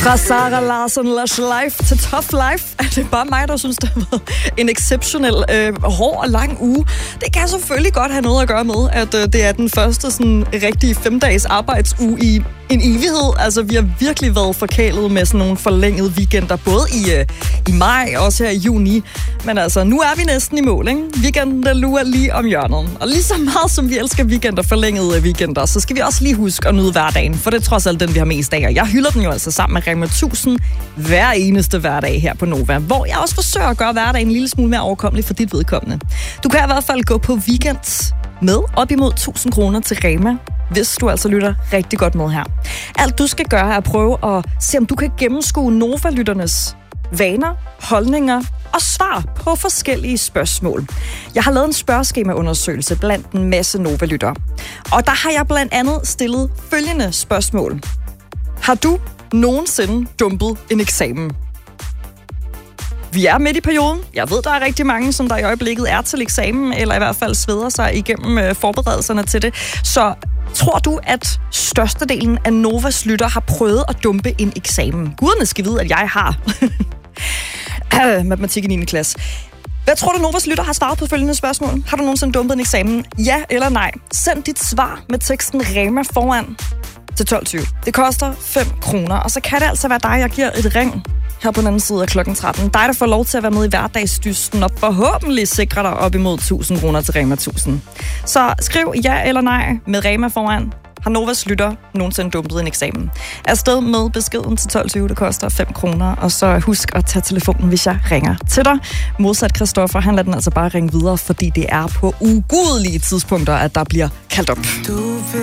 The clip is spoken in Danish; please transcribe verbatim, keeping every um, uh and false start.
Fra Sara Larsson Lush Life til Tough Life er det bare mig, der synes, det har været en exceptionel, øh, hård og lang uge. Det kan selvfølgelig godt have noget at gøre med, at øh, det er den første sådan rigtige fem-dages arbejdsuge i en evighed. Altså, vi har virkelig været forkælet med sådan nogle forlængede weekender, både i, øh, i maj og også her i juni. Men altså, nu er vi næsten i mål, ikke? Weekenden, der lurer lige om hjørnet. Og lige så meget som vi elsker weekender, forlængede weekender, så skal vi også lige huske at nyde hverdagen, for det er trods alt den, vi har mest af. Og jeg hylder den jo altså sammen med Rema tusind hver eneste hverdag her på Nova, hvor jeg også forsøger at gøre hverdagen en lille smule mere overkommelig for dit vedkommende. Du kan i hvert fald gå på weekend med op imod tusind kroner til Rema, hvis du altså lytter rigtig godt med her. Alt du skal gøre er at prøve at se, om du kan gennemskue Nova-lytternes vaner, holdninger og svar på forskellige spørgsmål. Jeg har lavet en spørgeskemaundersøgelse blandt en masse Nova-lyttere, og der har jeg blandt andet stillet følgende spørgsmål. Har du nogensinde dumpet en eksamen? Vi er midt i perioden. Jeg ved, der er rigtig mange, som der i øjeblikket er til eksamen, eller i hvert fald sveder sig igennem øh, forberedelserne til det. Så tror du, at størstedelen af Novas lytter har prøvet at dumpe en eksamen? Guderne skal vide, at jeg har. Matematik i niende klasse. Hvad tror du, Novas lytter har svaret på følgende spørgsmål? Har du nogensinde dumpet en eksamen? Ja eller nej? Send dit svar med teksten Rema foran til tolv tyve. Det koster fem kroner, og så kan det altså være dig, jeg giver et ring her på den anden side af klokken tretten. Dig, der får lov til at være med i hverdagsdysten og forhåbentlig sikre dig op imod tusind kroner til Rema tusind. Så skriv ja eller nej med Rema foran. Har Novas lytter nogensinde dumpet en eksamen? Afsted med beskeden til tolv tyve, det koster fem kroner. Og så husk at tage telefonen, hvis jeg ringer til dig. Modsat Christoffer, han lader den altså bare ringe videre, fordi det er på ugudelige tidspunkter, at der bliver kaldt op.